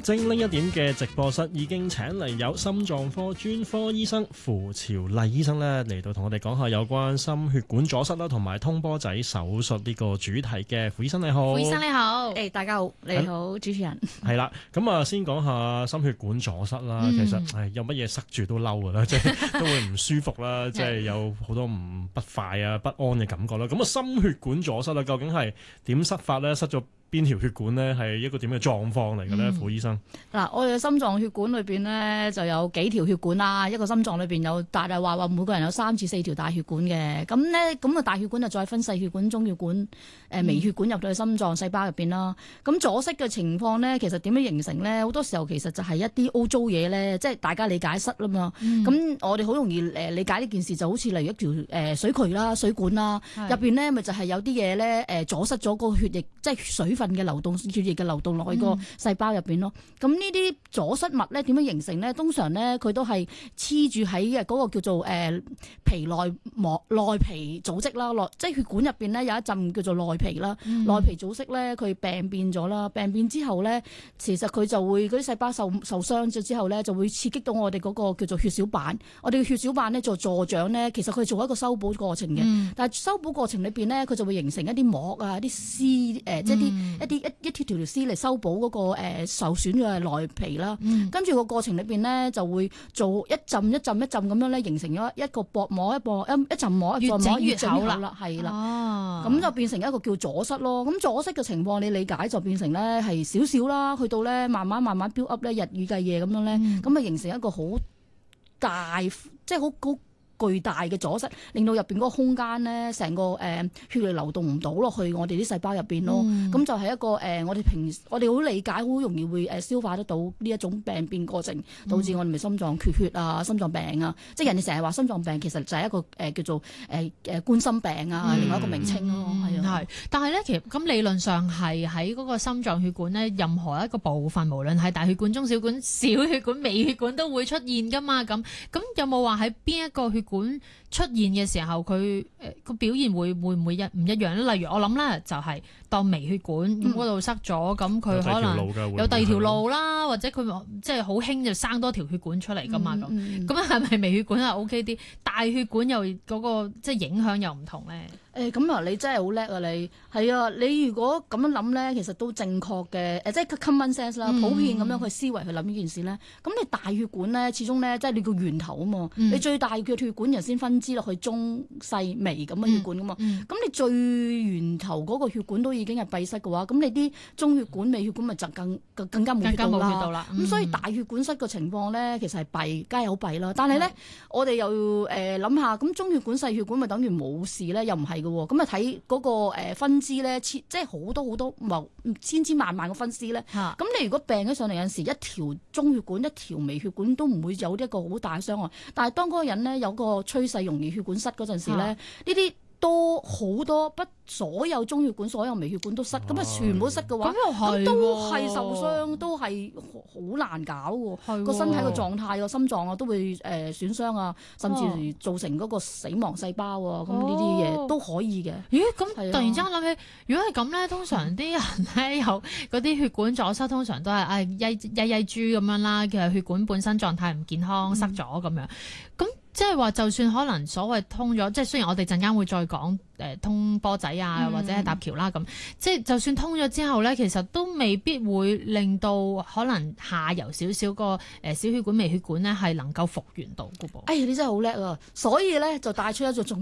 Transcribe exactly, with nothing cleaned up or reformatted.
精靈一點嘅直播室已經請嚟有心臟科專科醫生傅朝麗醫生咧嚟到同我哋講下有關心血管阻塞啦同埋通波仔手術呢個主題嘅。傅醫生你好。 傅醫生你好。 誒、hey, 大家好，你好主持人。 係啦，咁啊先講下心血管阻塞啦。嗯、其實係有乜嘢塞住都嬲噶啦，即係都會唔舒服啦，即係有好多唔不快啊、不安嘅感覺啦。咁啊心血管阻塞啦，究竟係點塞法咧？塞咗邊條血管呢？係一個點嘅狀況嚟嘅咧？傅、嗯、醫生， 嗱，我哋嘅心臟血管裏邊呢，就有幾條血管啦，一個心臟裏邊有大大話話每個人有三至四條大血管嘅，咁呢，咁啊大血管就再分細血管、中血管、誒、呃、微血管入到去心臟細胞入邊啦。咁阻塞嘅情況呢，其實點樣形成呢？好多時候其實就係一啲污糟嘢咧，即係大家理解塞啦嘛。咁、嗯、我哋好容易誒理解呢件事，就好似例如一條誒水渠啦、水管啦，入邊呢咪就係有啲嘢咧誒阻塞咗個血液，即係水分嘅流動、血液嘅流動落去個細胞入邊咯。咁呢啲阻塞物咧點樣形成咧？通常咧佢都係黐住喺嘅嗰個叫做誒、呃、皮內膜內皮組織啦，內即係血管入邊咧有一陣叫做內皮啦，內、嗯、皮組織咧佢病變咗啦，病變之後咧其實佢就會嗰啲細胞受受傷咗之後咧就會刺激到我哋嗰個叫做血小板，我哋嘅血小板咧做助長咧，其實佢做一個修補過程嘅、嗯，但係修補過程裏邊咧佢就會形成一啲膜啊、啲絲誒、呃，即係啲、嗯、一啲一一條條絲嚟修補嗰、那個誒、呃、受損嘅內皮啦。嗯、跟住個過程裏邊咧就會做一浸一浸一浸咁樣咧，形成咗一個薄膜一薄一一層膜一層膜越整越厚啦，係啦。咁、哦、就變成一個叫阻塞咯。咁阻塞嘅情況你理解就變成咧係少少啦，去到咧慢慢慢慢 build up 咧，日以繼夜咁樣咧，咁、嗯、啊形成一個好大即係好好巨大嘅阻塞，令到入邊嗰個空間咧，成個誒、呃、血液流動唔到落去我哋啲細胞入邊咯。咁、嗯、就係一個誒、呃，我哋平時我哋好理解，好容易會誒消化得到呢一種病變過程，導致我哋咪心臟缺血啊、心臟病啊。即係人哋成日話心臟病，其實就係一個誒、呃、叫做誒誒冠心病啊，嗯、另外一個名稱咯。係、嗯、啊，係。 但係咧，其實咁理論上係喺嗰個心臟血管咧，任何一個部分，無論係大血管、中小管、小血管、微血管，都會出現噶嘛。咁咁有冇話喺邊一個血管出現嘅時候，佢誒個表現會會唔會一唔一樣咧？例如我諗咧，就係、是、當微血管咁嗰度塞咗，咁、嗯、佢可能有第二條路啦，或者佢即係好輕就生多條血管出嚟噶嘛咁。咁係咪微血管係 O K 啲？大血管又嗰、那個即係影響又唔同咧？ 誒咁啊！你真係好叻啊！你係啊！你如果咁樣諗咧，其實都正確嘅。誒，即係 common sense 啦，普遍咁樣去思維去諗呢件事咧。咁、嗯、你大血管咧，始終咧，即係你個源頭啊嘛。嗯、你最大嘅血管人先分支落去中細微咁嘅血管噶嘛。咁、嗯嗯、你最源頭嗰個血管都已經係閉塞嘅話，咁你啲中血管、微血管咪就更更更加冇血到啦。咁、嗯、所以大血管塞嘅情況咧，其實係弊，梗係好弊啦。但係咧，我哋又誒諗下，咁中血管、細血管咪等於冇事咧？又唔係。咁啊睇嗰個誒分支咧，千即係好多好多冇千千萬萬個分支咧。咁、啊、你如果病咗上嚟，有陣時一條中血管、一條微血管都唔會有一個好大傷害。但係當嗰個人咧有個趨勢容易血管塞嗰陣時咧，呢啲、啊、都好多不。所有中血管、所有微血管都塞，咁啊全部塞嘅話，咁都係受傷，都係好難搞喎。個身體個狀態、個心臟啊都會誒損傷啊，甚至造成嗰個死亡細胞啊，咁呢啲嘢都可以嘅。 咦？咁突然之間諗起，如果係咁咧，通常啲人咧有嗰啲血管阻塞，通常都係誒曳曳曳豬咁樣啦，其實血管本身狀態唔健康，塞咗咁樣。咁即係話，就算可能所謂通咗，即係雖然我哋陣間會再講誒通波仔啊，或者係搭橋啦咁，即係就算通咗之後咧，其實都未必會令到可能下游少少個誒小血管、微血管咧係能夠復原到㗎噃。 哎呀，你真係好叻啊！所以咧就帶出一個重